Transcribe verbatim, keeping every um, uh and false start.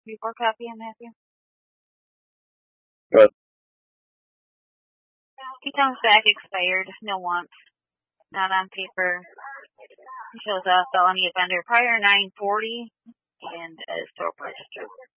Before copy and Matthew. Good. He comes back expired, no wants, not on paper. He shows up felony offender prior nine forty and as store registered.